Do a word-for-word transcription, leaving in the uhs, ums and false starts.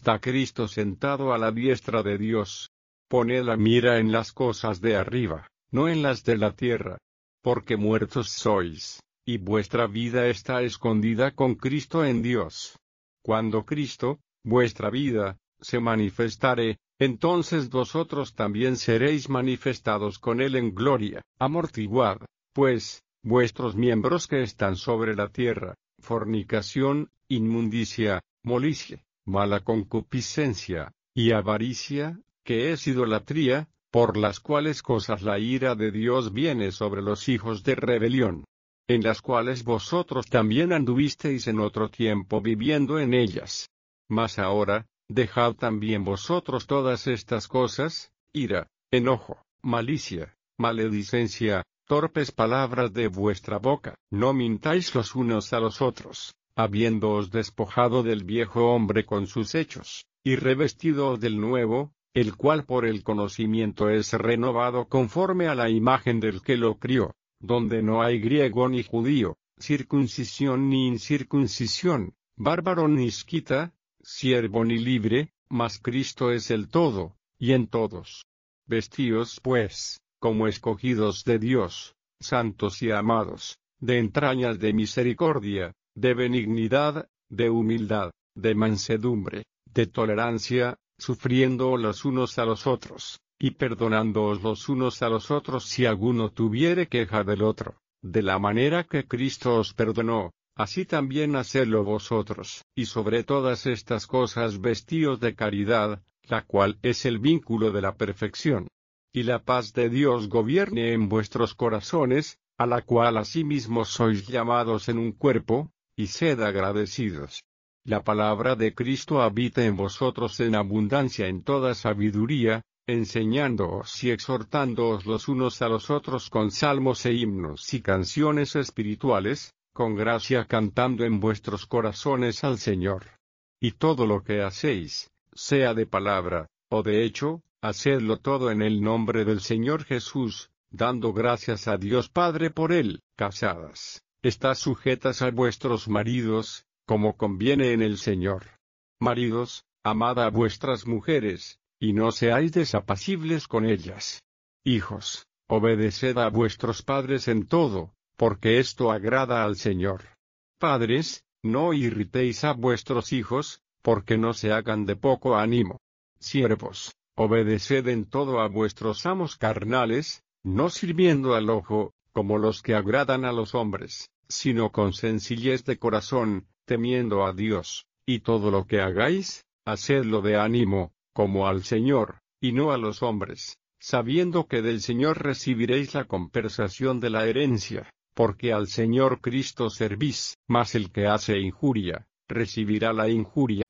está Cristo sentado a la diestra de Dios. Poned la mira en las cosas de arriba, no en las de la tierra. Porque muertos sois, y vuestra vida está escondida con Cristo en Dios. Cuando Cristo, vuestra vida, se manifestare, entonces vosotros también seréis manifestados con él en gloria. Amortiguad, pues, vuestros miembros que están sobre la tierra: fornicación, inmundicia, molicie, mala concupiscencia, y avaricia, que es idolatría, por las cuales cosas la ira de Dios viene sobre los hijos de rebelión, en las cuales vosotros también anduvisteis en otro tiempo viviendo en ellas. Mas ahora, dejad también vosotros todas estas cosas: ira, enojo, malicia, maledicencia, torpes palabras de vuestra boca. No mintáis los unos a los otros, habiéndoos despojado del viejo hombre con sus hechos, y revestidoos del nuevo, el cual por el conocimiento es renovado conforme a la imagen del que lo crió, donde no hay griego ni judío, circuncisión ni incircuncisión, bárbaro ni escita, siervo ni libre, mas Cristo es el todo, y en todos. Vestíos pues, como escogidos de Dios, santos y amados, de entrañas de misericordia, de benignidad, de humildad, de mansedumbre, de tolerancia, sufriendo los unos a los otros, y perdonándoos los unos a los otros si alguno tuviere queja del otro, de la manera que Cristo os perdonó, así también hacedlo vosotros. Y sobre todas estas cosas vestíos de caridad, la cual es el vínculo de la perfección. Y la paz de Dios gobierne en vuestros corazones, a la cual asimismo sois llamados en un cuerpo, y sed agradecidos. La palabra de Cristo habite en vosotros en abundancia en toda sabiduría, enseñándoos y exhortándoos los unos a los otros con salmos e himnos y canciones espirituales, con gracia cantando en vuestros corazones al Señor. Y todo lo que hacéis, sea de palabra, o de hecho, hacedlo todo en el nombre del Señor Jesús, dando gracias a Dios Padre por él. Casadas, estad sujetas a vuestros maridos, como conviene en el Señor. Maridos, amad a vuestras mujeres, y no seáis desapacibles con ellas. Hijos, obedeced a vuestros padres en todo, porque esto agrada al Señor. Padres, no irritéis a vuestros hijos, porque no se hagan de poco ánimo. Siervos, obedeced en todo a vuestros amos carnales, no sirviendo al ojo, como los que agradan a los hombres, sino con sencillez de corazón, temiendo a Dios. Y todo lo que hagáis, hacedlo de ánimo, como al Señor, y no a los hombres, sabiendo que del Señor recibiréis la compensación de la herencia, porque al Señor Cristo servís. Mas el que hace injuria, recibirá la injuria.